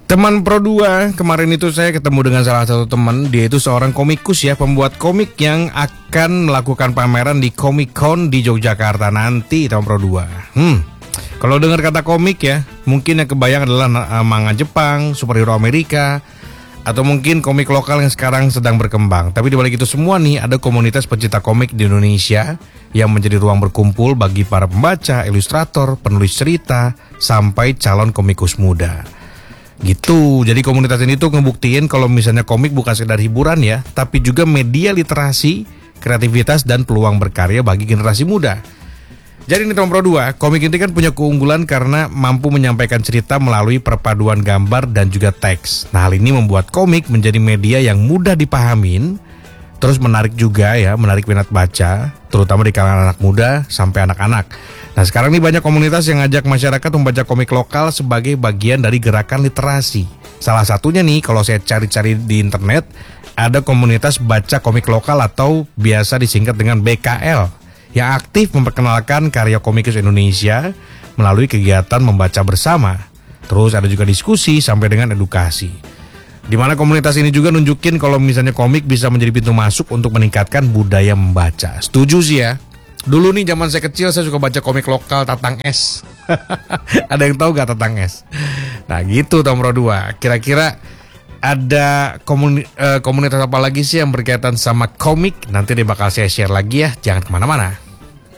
Teman Pro 2, kemarin itu saya ketemu dengan salah satu teman. Dia itu seorang komikus ya, pembuat komik yang akan melakukan pameran di Comic Con di Yogyakarta nanti, teman Pro 2. Kalau dengar kata komik ya, mungkin yang kebayang adalah manga Jepang, superhero Amerika, atau mungkin komik lokal yang sekarang sedang berkembang. Tapi di balik itu semua nih, ada komunitas pecinta komik di Indonesia yang menjadi ruang berkumpul bagi para pembaca, ilustrator, penulis cerita, sampai calon komikus muda. Gitu, jadi komunitas ini tuh ngebuktiin kalau misalnya komik bukan sekedar hiburan ya, tapi juga media literasi, kreativitas, dan peluang berkarya bagi generasi muda. Jadi ini Tom Pro 2, komik ini kan punya keunggulan karena mampu menyampaikan cerita melalui perpaduan gambar dan juga teks. Nah, hal ini membuat komik menjadi media yang mudah dipahamin, terus menarik juga ya, menarik minat baca, terutama di kalangan anak muda sampai anak-anak. Nah, sekarang ini banyak komunitas yang ngajak masyarakat membaca komik lokal sebagai bagian dari gerakan literasi. Salah satunya nih, kalau saya cari-cari di internet, ada komunitas baca komik lokal atau biasa disingkat dengan BKL, yang aktif memperkenalkan karya komikus Indonesia melalui kegiatan membaca bersama. Terus ada juga diskusi sampai dengan edukasi. Di mana komunitas ini juga nunjukin kalau misalnya komik bisa menjadi pintu masuk untuk meningkatkan budaya membaca. Setuju sih ya. Dulu nih zaman saya kecil saya suka baca komik lokal Tatang S. Ada yang tahu gak Tatang S? Nah gitu Tom Pro 2. Kira-kira ada komunitas apa lagi sih yang berkaitan sama komik? Nanti dia bakal saya share lagi ya. Jangan kemana-mana.